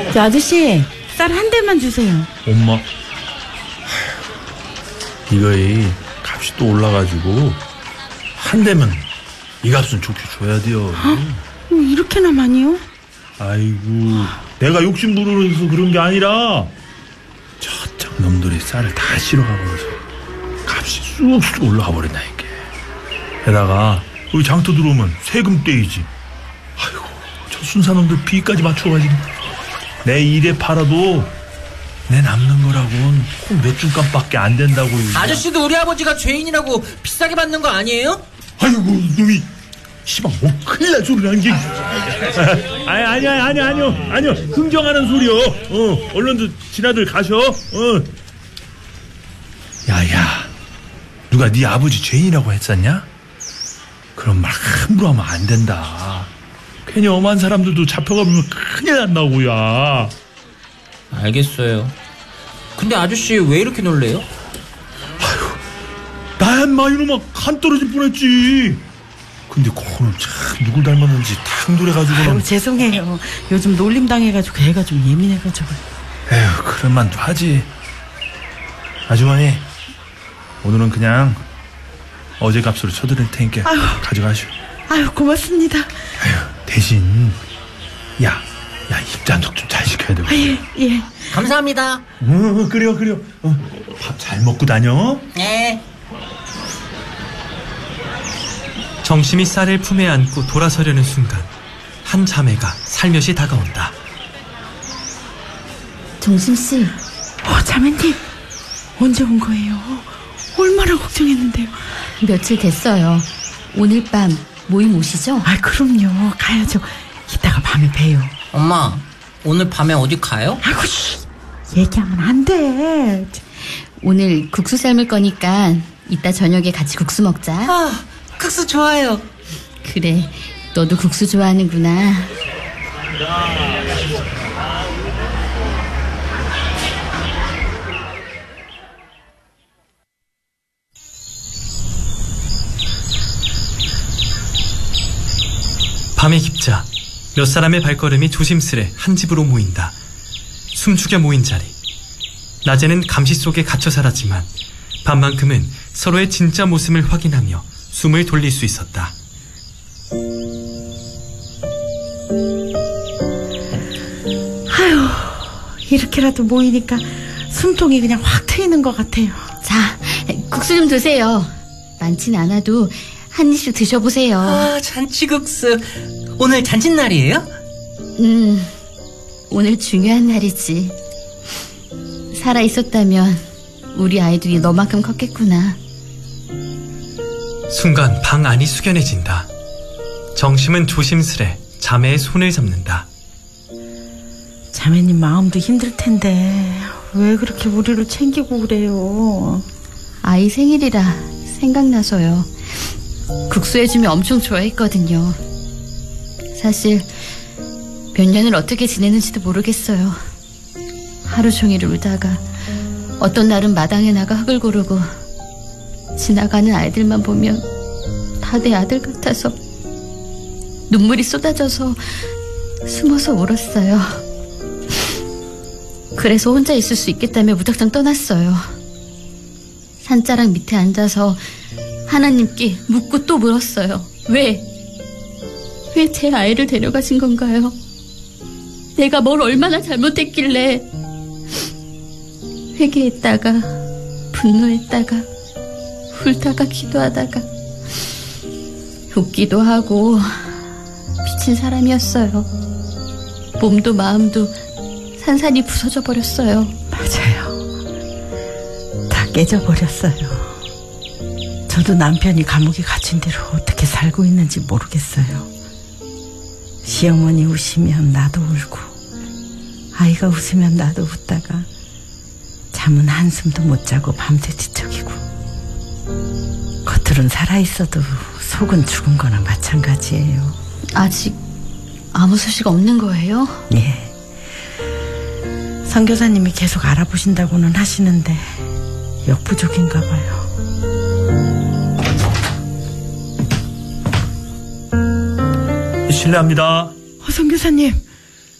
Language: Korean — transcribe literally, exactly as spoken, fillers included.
저 아저씨, 쌀 한 대만 주세요. 엄마, 이거이 값이 또 올라가지고 한 대면 이 값은 좋게 줘야 돼요. 어? 이렇게나 많이요? 아이고, 내가 욕심 부르면서 그런 게 아니라 저쪽 놈들이 쌀을 다 실어가면서 값이 쑥쑥 올라가 버린다니까. 게다가 여기 장터 들어오면 세금 떼이지. 아이고, 저 순사놈들 비까지 맞춰가지고 내 일에 팔아도 내 남는 거라고는 몇 줌값밖에 안 된다고. 아저씨도 우리 아버지가 죄인이라고 비싸게 받는 거 아니에요? 아이고, 놈이 시방 뭐 큰일 날 소리를 하는 게. 아니 아니 아니 아니요 아니요 흥정하는 소리요. 어, 얼른 지나들 가셔. 어. 야야, 누가 네 아버지 죄인이라고 했었냐? 그런 말 함부로 하면 안 된다. 괜히 엄한 사람들도 잡혀가면 큰일 난다고야. 알겠어요. 근데 아저씨 왜 이렇게 놀래요? 아휴, 나야 인마 이놈아 간 떨어질 뻔했지. 근데 그거는 참 누굴 닮았는지 탁 노래가지고는. 아유, 죄송해요. 요즘 놀림 당해가지고 애가 좀 예민해가지고. 에휴, 그런 만도 하지. 아주머니, 오늘은 그냥 어제 값으로 쳐드릴 테니까 아유, 가져가시오. 아유, 고맙습니다. 아유, 대신 야, 야 입장독 좀 잘 시켜야 되고. 아, 예, 예. 감사합니다. 어, 그래요, 그래요. 어, 밥 잘 먹고 다녀. 네. 정심이 쌀을 품에 안고 돌아서려는 순간 한 자매가 살며시 다가온다. 정심씨. 어, 자매님. 언제 온 거예요? 얼마나 걱정했는데요. 며칠 됐어요. 오늘 밤 모임 오시죠? 아, 그럼요. 가야죠. 이따가 밤에 봬요. 엄마, 오늘 밤에 어디 가요? 아이고, 씨. 얘기하면 안 돼. 오늘 국수 삶을 거니까 이따 저녁에 같이 국수 먹자. 아, 국수 좋아요. 그래, 너도 국수 좋아하는구나. 밤이 깊자 몇 사람의 발걸음이 조심스레 한 집으로 모인다. 숨죽여 모인 자리. 낮에는 감시 속에 갇혀 살았지만 밤만큼은 서로의 진짜 모습을 확인하며 숨을 돌릴 수 있었다. 아유, 이렇게라도 모이니까 숨통이 그냥 확 트이는 것 같아요. 자, 국수 좀 드세요. 많진 않아도 한 입씩 드셔보세요. 아, 잔치국수. 오늘 잔칫날이에요? 음, 오늘 중요한 날이지. 살아있었다면 우리 아이들이 너만큼 컸겠구나. 순간 방 안이 숙연해진다. 정심은 조심스레 자매의 손을 잡는다. 자매님 마음도 힘들 텐데 왜 그렇게 우리를 챙기고 그래요? 아이 생일이라 생각나서요. 국수 해주면 엄청 좋아했거든요. 사실 몇 년을 어떻게 지내는지도 모르겠어요. 하루 종일 울다가 어떤 날은 마당에 나가 흙을 고르고 지나가는 아이들만 보면 다 내 아들 같아서 눈물이 쏟아져서 숨어서 울었어요. 그래서 혼자 있을 수 있겠다며 무작정 떠났어요. 산자락 밑에 앉아서 하나님께 묻고 또 물었어요. 왜? 왜 제 아이를 데려가신 건가요? 내가 뭘 얼마나 잘못했길래. 회개했다가 분노했다가 울다가 기도하다가 웃기도 하고 미친 사람이었어요. 몸도 마음도 산산이 부서져 버렸어요. 맞아요. 다 깨져버렸어요. 저도 남편이 감옥에 갇힌 대로 어떻게 살고 있는지 모르겠어요. 시어머니 우시면 나도 울고 아이가 웃으면 나도 웃다가 잠은 한숨도 못 자고 밤새 뒤척이고 겉으론 살아있어도 속은 죽은 거나 마찬가지예요. 아직 아무 소식 없는 거예요? 예. 선교사님이 계속 알아보신다고는 하시는데 역부족인가 봐요. 실례합니다. 어, 선교사님.